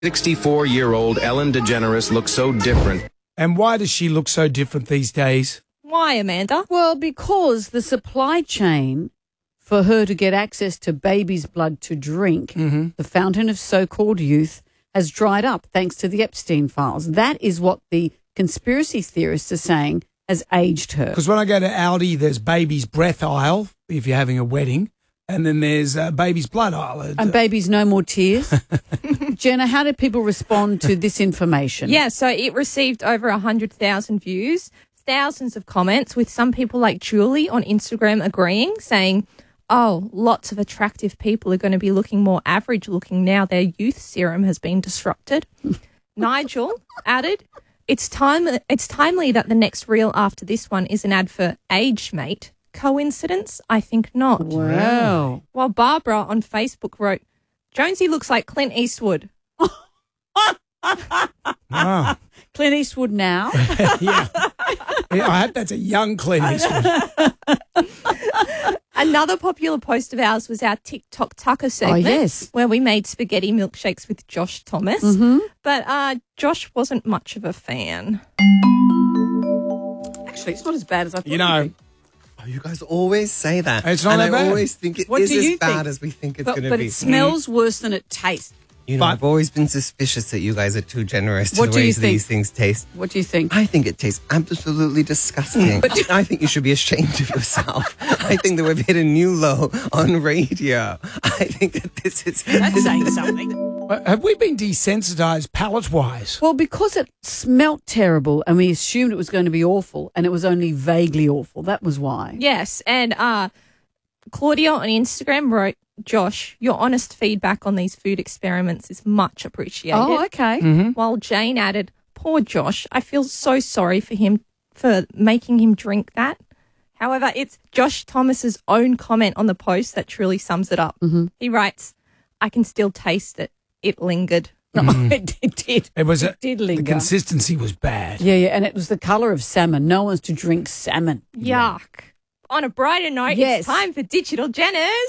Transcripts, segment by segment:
64-year-old Ellen DeGeneres looks so different. And why does she look so different these days? Why, Amanda? Well, because the supply chain for her to get access to baby's blood to drink, the fountain of so-called youth, has dried up thanks to the Epstein files. That is what the conspiracy theorists are saying has aged her. Because when I go to Aldi, there's baby's breath aisle, if you're having a wedding, and then there's baby's blood aisle. And baby's no more tears. Jenna, how did people respond to this information? Yeah, so it received over 100,000 views, thousands of comments, with some people like Julie on Instagram agreeing, saying, oh, lots of attractive people are going to be looking more average looking now their youth serum has been disrupted. Nigel added, it's timely that the next reel after this one is an ad for Age Mate. Coincidence? I think not. Wow. While Barbara on Facebook wrote, Jonesy looks like Clint Eastwood. Wow. Clint Eastwood now. Yeah, I hope that's a young Clint Eastwood. Another popular post of ours was our TikTok Tucker segment. Oh, yes. Where we made spaghetti milkshakes with Josh Thomas. But Josh wasn't much of a fan. Actually, it's not as bad as I thought. You know, Oh, you guys always say that. It's not and that I bad. always think it What is do you as bad think? as we think it's going to be. But it smells worse than it tastes. You know, But- I've always been suspicious that you guys are too generous to What the do you ways think? these things taste. What do you think? I think it tastes absolutely disgusting. I think you should be ashamed of yourself. I think that we've hit a new low on radio. I think that this is... That's saying something. Have we been desensitized palate-wise? Well, because it smelt terrible and we assumed it was going to be awful and it was only vaguely awful. That was why. Yes, and Claudia on Instagram wrote, Josh, your honest feedback on these food experiments is much appreciated. Oh, okay. While Jane added, poor Josh, I feel so sorry for him for making him drink that. However, it's Josh Thomas's own comment on the post that truly sums it up. He writes, I can still taste it. It lingered. It did. It did linger. The consistency was bad. Yeah, and it was the colour of salmon. No one's to drink salmon. Yuck. On a brighter note, Yes. it's time for Digital Jenners.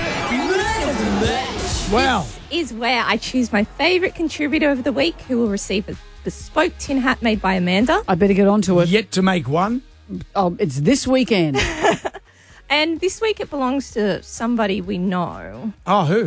Well, Is where I choose my favourite contributor of the week who will receive a bespoke tin hat made by Amanda. I better get on to it. yet to make one. Oh, it's this weekend. And this week it belongs to somebody we know. Oh, who?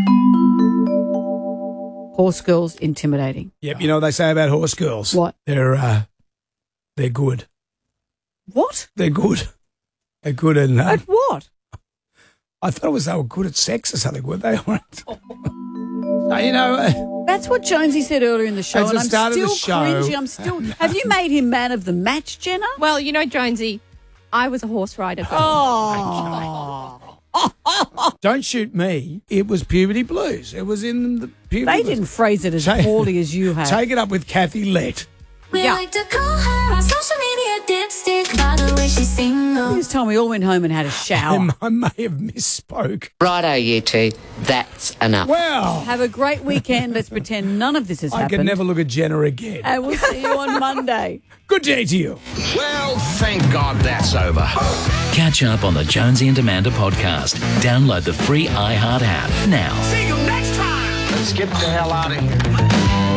Horse girls intimidating. Yep, you know what they say about horse girls? What? They're good. What? They're good. They're good and At what? I thought it was they were good at sex or something, weren't they? You know, That's what Jonesy said earlier in the show. At the And I'm start of the still show- cringing. I'm still. Have you made him man of the match, Jenna? Well, you know, Jonesy, I was a horse rider. girl. Oh. don't shoot me. It was puberty blues. It was in the puberty They blues. didn't phrase it as Take- poorly as you have. Take it up with Kathy Lett. We Yeah. like to call her our social media dipstick by the way she's single. This time we all went home and had a shower. I may have misspoke. Righto, you two. That's enough. Well, Have a great weekend. Let's pretend none of this has I happened. can never look at Jenna again. And we'll see you on Monday. Good day to you. Well, thank God that's over. Catch up on the Jonesy and Amanda podcast. Download the free iHeart app now. See you next time. Let's get the hell out of here.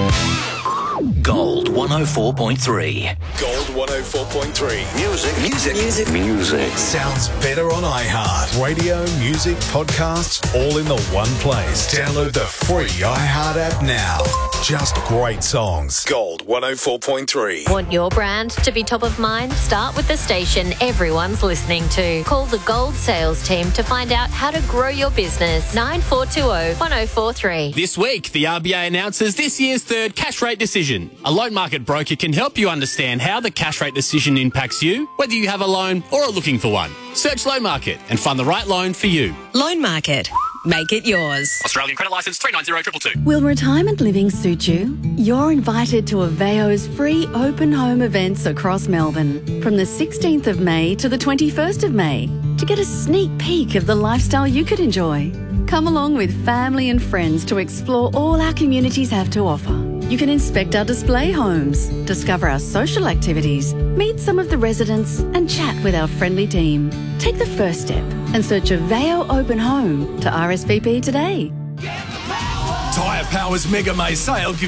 Gold 104.3. Gold 104.3. Music. Sounds better on iHeart. Radio, music, podcasts, all in the one place. Download the free iHeart app now. Just great songs. Gold 104.3. Want your brand to be top of mind? Start with the station everyone's listening to. Call the Gold sales team to find out how to grow your business. 9420-1043. This week, the RBA announces this year's third cash rate decision. A loan market broker can help you understand how the cash rate decision impacts you, whether you have a loan or are looking for one. Search Loan Market and find the right loan for you. Loan Market. Make it yours. Australian Credit Licence 390222. Will retirement living suit you? You're invited to Aveo's free open home events across Melbourne from the 16th of May to the 21st of May to get a sneak peek of the lifestyle you could enjoy. Come along with family and friends to explore all our communities have to offer. You can inspect our display homes, discover our social activities, meet some of the residents and chat with our friendly team. Take the first step and search Aveo Open Home to RSVP today. Tyre Powers Mega May sale